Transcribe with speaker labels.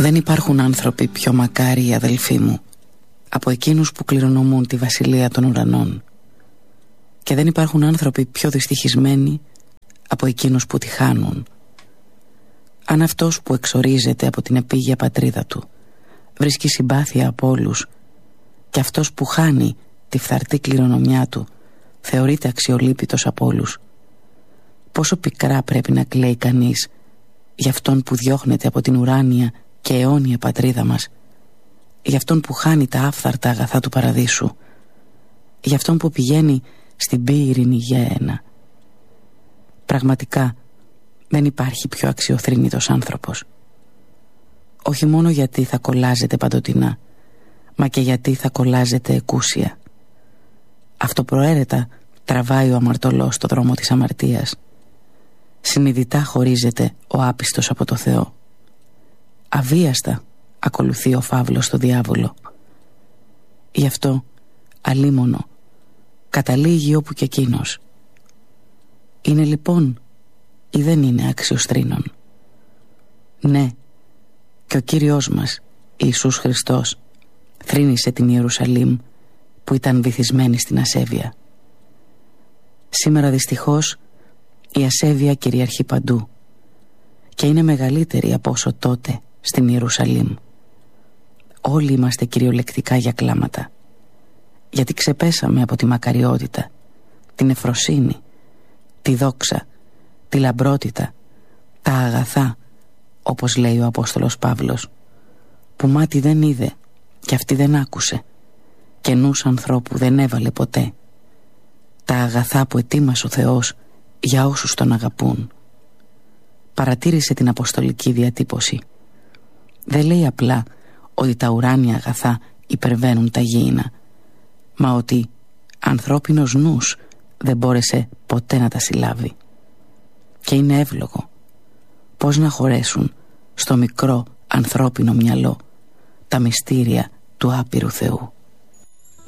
Speaker 1: Δεν υπάρχουν άνθρωποι πιο μακάριοι, αδελφοί μου, από εκείνους που κληρονομούν τη βασιλεία των ουρανών. Και δεν υπάρχουν άνθρωποι πιο δυστυχισμένοι από εκείνους που τη χάνουν. Αν αυτός που εξορίζεται από την επίγεια πατρίδα του βρίσκει συμπάθεια από όλους, και αυτός που χάνει τη φθαρτή κληρονομιά του θεωρείται αξιολύπητος από όλους, πόσο πικρά πρέπει να κλαίει κανείς για αυτόν που διώχνεται από την ουράνια και αιώνια πατρίδα μας, για αυτόν που χάνει τα άφθαρτα αγαθά του παραδείσου, για αυτόν που πηγαίνει στην πύρινη γέενα. Πραγματικά δεν υπάρχει πιο αξιοθρήνητος άνθρωπος. Όχι μόνο γιατί θα κολλάζεται παντοτινά, μα και γιατί θα κολλάζεται εκούσια. Αυτοπροαίρετα τραβάει ο αμαρτωλός στο δρόμο της αμαρτίας. Συνειδητά χωρίζεται ο άπιστος από το Θεό. Αβίαστα ακολουθεί ο φαύλος στο διάβολο. Γι' αυτό αλίμονο καταλήγει όπου και εκείνος. Είναι λοιπόν ή δεν είναι άξιος θρήνων? Ναι, και ο Κύριος μας Ιησούς Χριστός θρήνησε την Ιερουσαλήμ που ήταν βυθισμένη στην ασέβεια. Σήμερα δυστυχώς η ασέβεια κυριαρχεί παντού και είναι μεγαλύτερη από όσο τότε στην Ιερουσαλήμ. Όλοι είμαστε κυριολεκτικά για κλάματα, γιατί ξεπέσαμε από τη μακαριότητα, την ευφροσύνη, τη δόξα, τη λαμπρότητα, τα αγαθά, όπως λέει ο Απόστολος Παύλος, που μάτι δεν είδε και αυτή δεν άκουσε και νους ανθρώπου δεν έβαλε ποτέ, τα αγαθά που ετοίμασε ο Θεός για όσους τον αγαπούν. Παρατήρησε την αποστολική διατύπωση. Δεν λέει απλά ότι τα ουράνια αγαθά υπερβαίνουν τα γήινα, μα ότι ανθρώπινος νους δεν μπόρεσε ποτέ να τα συλλάβει. Και είναι εύλογο. Πώς να χωρέσουν στο μικρό ανθρώπινο μυαλό τα μυστήρια του άπειρου Θεού?